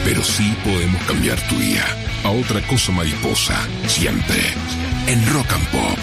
pero sí podemos cambiar tu día a otra cosa mariposa, siempre en Rock and Pop.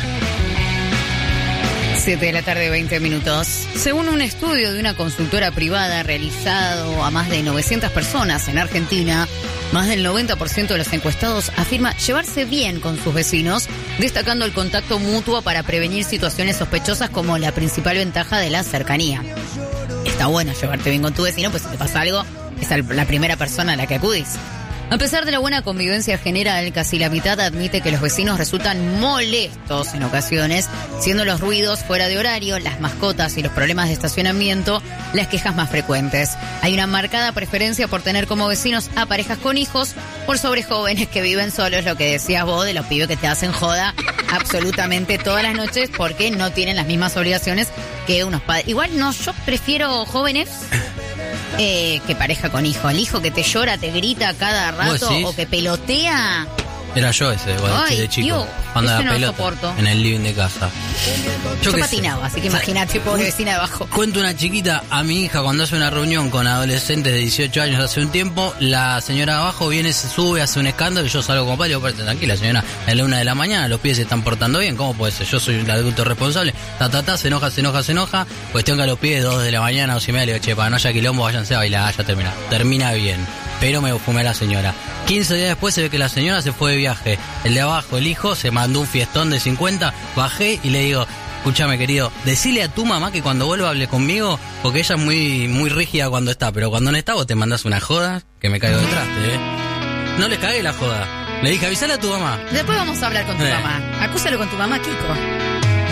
7 de la tarde, 20 minutos. Según un estudio de una consultora privada realizado a más de 900 personas en Argentina, más del 90% de los encuestados afirma llevarse bien con sus vecinos, destacando el contacto mutuo para prevenir situaciones sospechosas como la principal ventaja de la cercanía. Está bueno llevarte bien con tu vecino, pues si te pasa algo, es la primera persona a la que acudís. A pesar de la buena convivencia general, casi la mitad admite que los vecinos resultan molestos en ocasiones, siendo los ruidos fuera de horario, las mascotas y los problemas de estacionamiento las quejas más frecuentes. Hay una marcada preferencia por tener como vecinos a parejas con hijos por sobre jóvenes que viven solos, lo que decías vos de los pibes que te hacen joda absolutamente todas las noches porque no tienen las mismas obligaciones que unos padres. Igual no, yo prefiero jóvenes que pareja con hijo. El hijo que te llora, te grita cada rato o que pelotea. Era yo ese, de chico. Dios, cuando ese la no pelota soporto. en el living de casa. Yo patinaba, así que imagínate, pobre vecina de abajo. Cuento una chiquita, a mi hija cuando hace una reunión con adolescentes de 18 años hace un tiempo, la señora de abajo viene, se sube, hace un escándalo y yo salgo con padre y digo, tranquila señora, a la 1 de la mañana los pibes se están portando bien, ¿cómo puede ser? Yo soy el adulto responsable, se enoja, cuestión que a los pibes 2 de la mañana, 2:30, le digo, che, para no haya quilombo, váyanse a bailar, ya termina bien. Pero me fumé a la señora. 15 días después se ve que la señora se fue de viaje. El de abajo, el hijo, se mandó un fiestón de 50, bajé y le digo, escúchame querido, decile a tu mamá que cuando vuelva hable conmigo, porque ella es muy rígida cuando está, pero cuando no está vos te mandás una joda que me caigo detrás, No les cagué la joda. Le dije, avisale a tu mamá. Después vamos a hablar con tu mamá. Acúsalo con tu mamá, Kiko.